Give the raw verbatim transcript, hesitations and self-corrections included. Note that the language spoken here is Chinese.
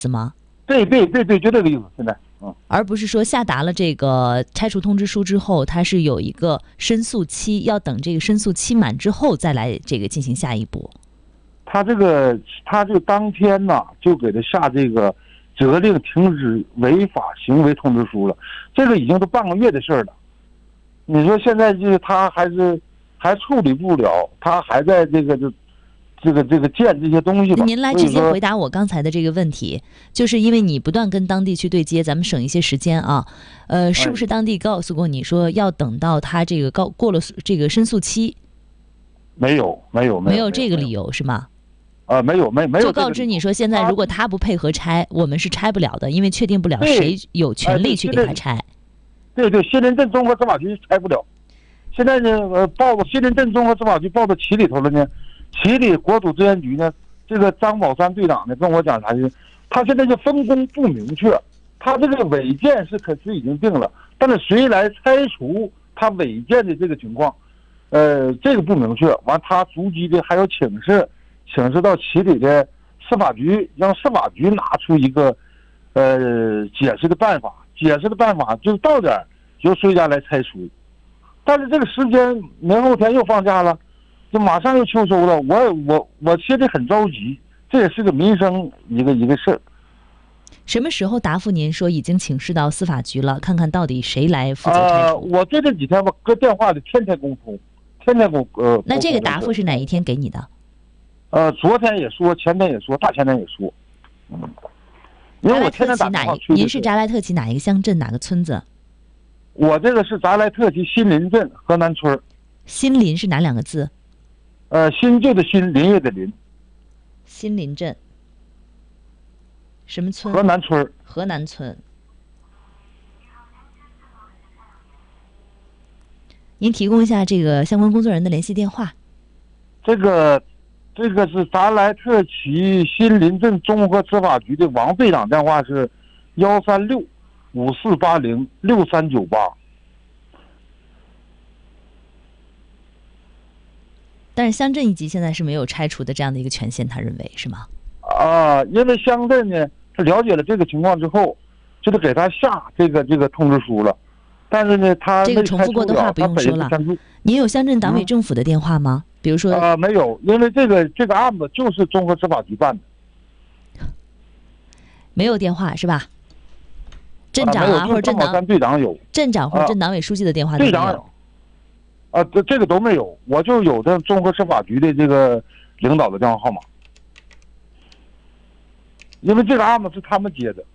思吗？ 对对对对，就这个意思。现在，嗯， 而不是说下达了这个拆除通知书之后，它是有一个申诉期，要等这个申诉期满之后再来这个进行下一步。 他这个他就当天呐就给他下这个责令停止违法行为通知书了，这个已经都半个月的事儿了。你说现在就是他还是还处理不了，他还在这个就。这个这个建这些东西吧， 您来直接回答我刚才的这个问题，就是因为你不断跟当地去对接，咱们省一些时间啊。呃，是不是当地告诉过你说要等到他这个告过了这个申诉期？ 没有，没有， 没有这个理由是吗？ 啊，没有，没没有。 就告知你说，现在如果他不配合拆，我们是拆不了的，因为确定不了谁有权利去给他拆。 对对，新林镇综合执法局拆不了。现在呢，呃，报到新林镇综合执法局报到旗里头了呢。旗里国土资源局呢，这个张宝山队长呢跟我讲啥呢？他现在就分工不明确，他这个违建是可是已经定了，但是谁来拆除他违建的这个情况，呃，这个不明确。完，他逐级的还要请示，请示到旗里的司法局，让司法局拿出一个呃解释的办法，解释的办法就是到点由谁家来拆除，但是这个时间明后天又放假了。就马上又秋收了，我我我现在很着急，这也是个民生一个一个事儿。 什么时候答复您说已经请示到司法局了？看看到底谁来负责拆除？ 呃，我这这几天吧，搁电话里天天沟通，天天沟呃。 那这个答复是哪一天给你的？ 呃，昨天也说，前天也说，大前天也说。嗯。因为我天天打电话去。 您是扎莱特旗哪一个乡镇哪个村子？ 我这个是扎莱特旗新林镇河南村。 新林是哪两个字？ 呃，新旧的新，林业的林。 新林镇。什么村？ 河南村。 河南村。您提供一下这个相关工作人员的联系电话。 这个，这个是扎莱特旗新林镇综合执法局的王队长，电话是幺三六五四八零六三九八。 但是乡镇一级现在是没有拆除的这样的一个权限，他认为是吗？ 啊，因为乡镇呢，他了解了这个情况之后，就得给他下这个这个通知书了。但是呢，他这个重复过的话不用说了。您有乡镇党委政府的电话吗？嗯、比如说啊、呃，没有，因为这个这个案子就是综合执法局办的， 没有电话是吧？镇长啊， 啊、 或者镇党队长有， 镇长或者镇党委书记的电话都没有。 队长有。啊，这这个都没有，我就有的综合执法局的这个领导的电话号码，因为这个案子是他们接的。